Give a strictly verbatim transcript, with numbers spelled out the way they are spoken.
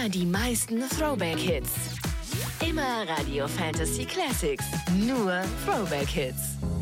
Immer die meisten Throwback-Hits. Immer Radio Fantasy Classics. Nur Throwback-Hits.